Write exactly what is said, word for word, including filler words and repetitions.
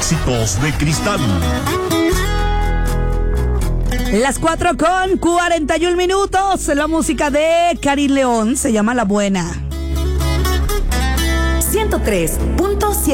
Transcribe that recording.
Éxitos de Cristal. Las cuatro con cuarenta y un minutos. La música de Karin León se llama La Buena. ciento tres punto siete